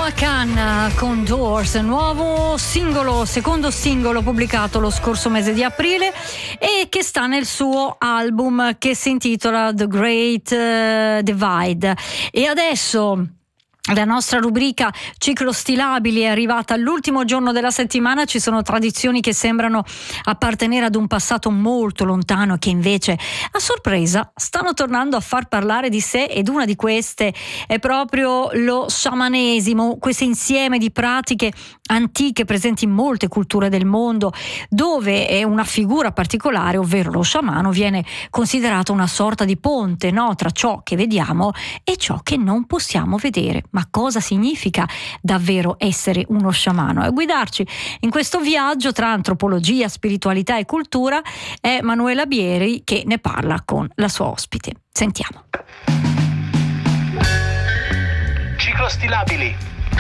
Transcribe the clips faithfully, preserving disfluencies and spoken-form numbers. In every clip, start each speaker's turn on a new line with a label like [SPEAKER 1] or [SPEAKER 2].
[SPEAKER 1] Noah Khan con Doors, nuovo singolo, secondo singolo pubblicato lo scorso mese di aprile e che sta nel suo album che si intitola The Great Divide. E adesso la nostra rubrica Ciclo Stilabili è arrivata all'ultimo giorno della settimana. Ci sono tradizioni che sembrano appartenere ad un passato molto lontano e che invece a sorpresa stanno tornando a far parlare di sé, ed una di queste è proprio lo sciamanesimo, questo insieme di pratiche antiche presenti in molte culture del mondo, dove è una figura particolare, ovvero lo sciamano, viene considerato una sorta di ponte, no, tra ciò che vediamo e ciò che non possiamo vedere. Ma cosa significa davvero essere uno sciamano? A guidarci in questo viaggio tra antropologia, spiritualità e cultura è Manuela Bieri, che ne parla con la sua ospite. Sentiamo.
[SPEAKER 2] Ciclo Stilabili.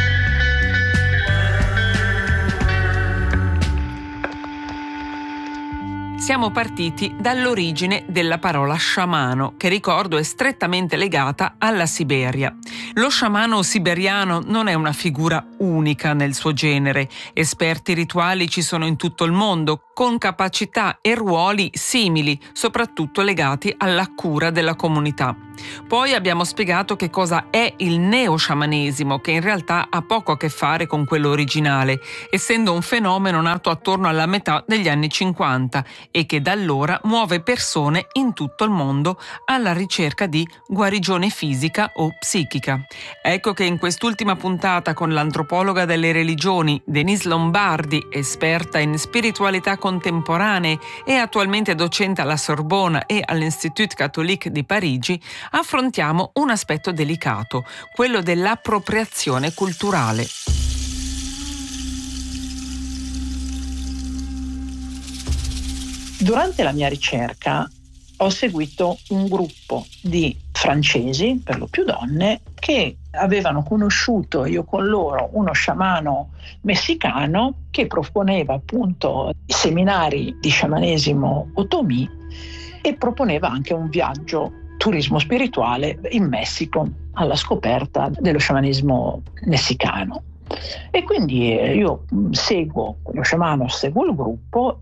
[SPEAKER 3] Siamo partiti dall'origine della parola sciamano, che ricordo è strettamente legata alla Siberia. Lo sciamano siberiano non è una figura unica nel suo genere. Esperti rituali ci sono in tutto il mondo, con capacità e ruoli simili, soprattutto legati alla cura della comunità. Poi abbiamo spiegato che cosa è il neosciamanesimo, che in realtà ha poco a che fare con quello originale, essendo un fenomeno nato attorno alla metà degli anni cinquanta e che da allora muove persone in tutto il mondo alla ricerca di guarigione fisica o psichica. Ecco che in quest'ultima puntata con l'antropologa delle religioni Denise Lombardi, esperta in spiritualità contemporanee e attualmente docente alla Sorbona e all'Institut Catholique di Parigi, affrontiamo un aspetto delicato, quello dell'appropriazione culturale.
[SPEAKER 4] Durante la mia ricerca ho seguito un gruppo di francesi, per lo più donne, che avevano conosciuto io con loro uno sciamano messicano che proponeva appunto seminari di sciamanesimo otomí e proponeva anche un viaggio turismo spirituale in Messico alla scoperta dello sciamanesimo messicano. E quindi io seguo lo sciamano, seguo il gruppo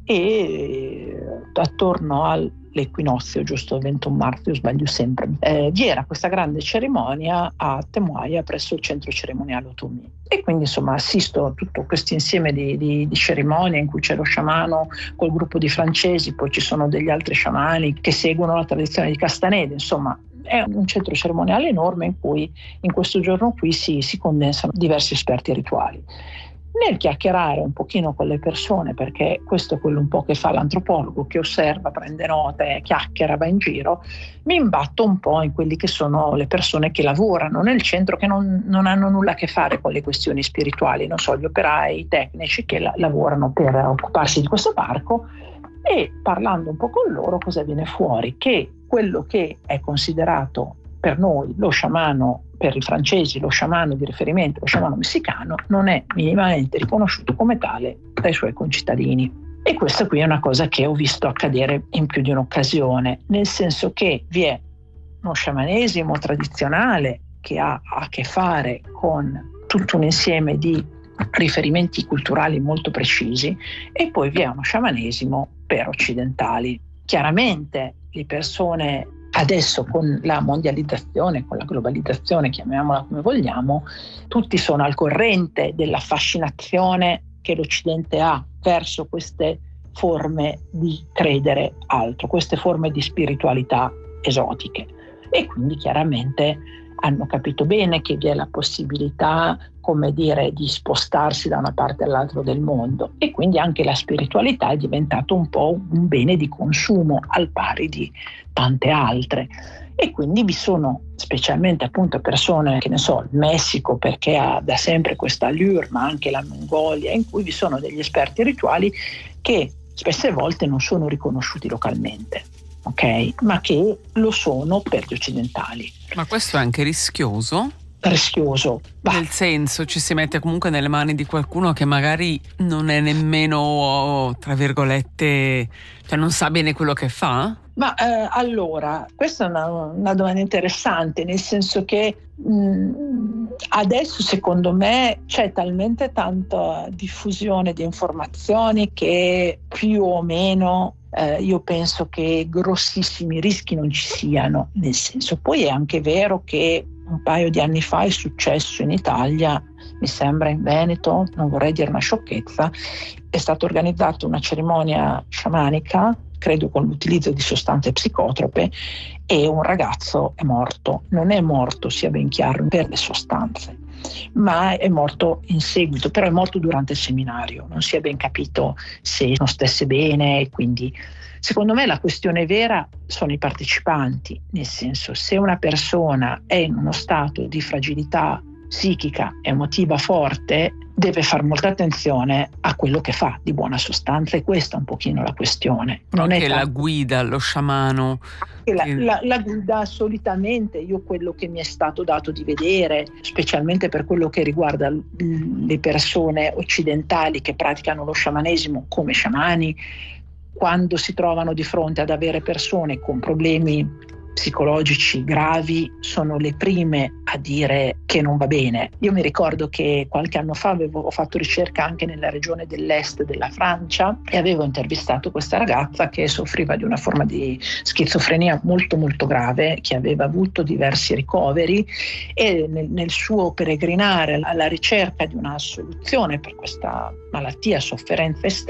[SPEAKER 4] e attorno all'equinozio, giusto il ventuno marzo, io sbaglio sempre, eh, vi era questa grande cerimonia a Temuaya presso il centro cerimoniale otomí. E quindi insomma assisto a tutto questo insieme di, di, di cerimonie in cui c'è lo sciamano col gruppo di francesi, poi ci sono degli altri sciamani che seguono la tradizione di Castaneda, insomma è un centro cerimoniale enorme in cui in questo giorno qui si, si condensano diversi esperti rituali. Nel chiacchierare un pochino con le persone, perché questo è quello un po' che fa l'antropologo, che osserva, prende note, chiacchiera, va in giro, mi imbatto un po' in quelli che sono le persone che lavorano nel centro, che non, non hanno nulla a che fare con le questioni spirituali, non so, gli operai, i tecnici che la, lavorano per occuparsi di questo parco. E parlando un po' con loro, cosa viene fuori? Che quello che è considerato per noi lo sciamano, per i francesi lo sciamano di riferimento, lo sciamano messicano, non è minimamente riconosciuto come tale dai suoi concittadini. E questa qui è una cosa che ho visto accadere in più di un'occasione, nel senso che vi è uno sciamanesimo tradizionale che ha a che fare con tutto un insieme di riferimenti culturali molto precisi, e poi vi è uno sciamanesimo per occidentali. Chiaramente le persone adesso, con la mondializzazione, con la globalizzazione, chiamiamola come vogliamo, tutti sono al corrente della fascinazione che l'Occidente ha verso queste forme di credere altro, queste forme di spiritualità esotiche, e quindi chiaramente hanno capito bene che vi è la possibilità, come dire, di spostarsi da una parte all'altra del mondo, e quindi anche la spiritualità è diventato un po' un bene di consumo al pari di tante altre. E quindi vi sono specialmente appunto persone, che ne so, il Messico perché ha da sempre questa allure, ma anche la Mongolia, in cui vi sono degli esperti rituali che spesse volte non sono riconosciuti localmente, ok? Ma che lo sono per gli occidentali.
[SPEAKER 3] Ma questo è anche rischioso?
[SPEAKER 4] Rischioso. Bah.
[SPEAKER 3] Nel senso, ci si mette comunque nelle mani di qualcuno che magari non è nemmeno, tra virgolette, cioè non sa bene quello che fa?
[SPEAKER 4] Ma eh, allora, questa è una, una domanda interessante, nel senso che mh, Adesso secondo me c'è talmente tanta diffusione di informazioni che più o meno eh, io penso che grossissimi rischi non ci siano, nel senso, poi è anche vero che un paio di anni fa è successo in Italia, mi sembra in Veneto, non vorrei dire una sciocchezza, è stata organizzata una cerimonia sciamanica, credo con l'utilizzo di sostanze psicotrope, e un ragazzo è morto. Non è morto, sia ben chiaro, per le sostanze, ma è morto in seguito, però è morto durante il seminario, non si è ben capito se non stesse bene, quindi secondo me la questione vera sono i partecipanti, nel senso, se una persona è in uno stato di fragilità psichica, emotiva forte, deve fare molta attenzione a quello che fa di buona sostanza, e questa è un pochino la questione. Non
[SPEAKER 3] Anche
[SPEAKER 4] è
[SPEAKER 3] la
[SPEAKER 4] tanto...
[SPEAKER 3] guida, lo sciamano.
[SPEAKER 4] La, la, la guida solitamente, io quello che mi è stato dato di vedere, specialmente per quello che riguarda le persone occidentali che praticano lo sciamanesimo come sciamani, quando si trovano di fronte ad avere persone con problemi psicologici gravi, sono le prime a dire che non va bene. Io mi ricordo che qualche anno fa avevo ho fatto ricerca anche nella regione dell'est della Francia e avevo intervistato questa ragazza che soffriva di una forma di schizofrenia molto molto grave, che aveva avuto diversi ricoveri, e nel, nel suo peregrinare alla ricerca di una soluzione per questa malattia, sofferenza estrema,